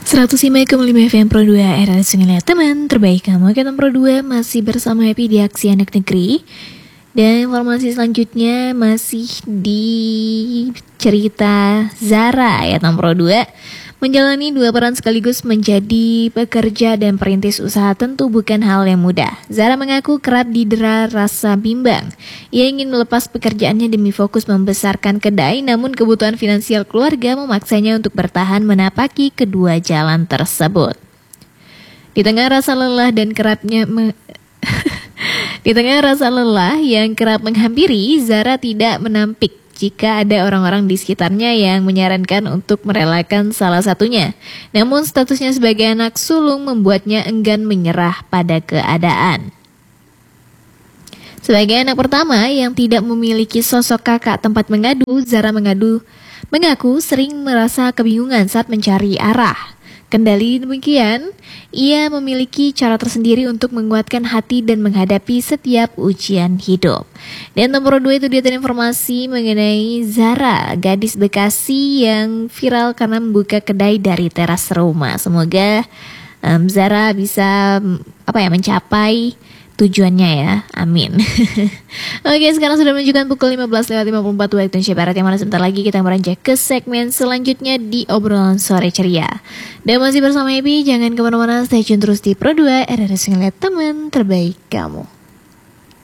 105,5 FM Pro 2 RRS Sungai teman terbaik kamu. Kita Pro 2 masih bersama Happy di Aksi Anak Negeri. Dan informasi selanjutnya masih di cerita Zara ya Tam Pro 2. Menjalani dua peran sekaligus menjadi pekerja dan perintis usaha tentu bukan hal yang mudah. Zara mengaku kerap didera rasa bimbang. Ia ingin melepas pekerjaannya demi fokus membesarkan kedai, namun kebutuhan finansial keluarga memaksanya untuk bertahan menapaki kedua jalan tersebut. Di tengah rasa lelah dan Di tengah rasa lelah yang kerap menghampiri, Zara tidak menampik jika ada orang-orang di sekitarnya yang menyarankan untuk merelakan salah satunya. Namun statusnya sebagai anak sulung membuatnya enggan menyerah pada keadaan. Sebagai anak pertama yang tidak memiliki sosok kakak tempat mengadu, Zara mengaku sering merasa kebingungan saat mencari arah. Kendali demikian, ia memiliki cara tersendiri untuk menguatkan hati dan menghadapi setiap ujian hidup. Dan nomor 2 itu dia tadi informasi mengenai Zara, gadis Bekasi yang viral karena membuka kedai dari teras rumah. Semoga Zara bisa mencapai tujuannya ya, amin. Oke, sekarang sudah menunjukkan pukul 15:54 waktu Indonesia Barat, yang mana sebentar lagi kita beranjak ke segmen selanjutnya di obrolan sore ceria. Dan masih bersama Happy, jangan kemana-mana, stay tune terus di Pro 2 RRS Sungai teman terbaik kamu.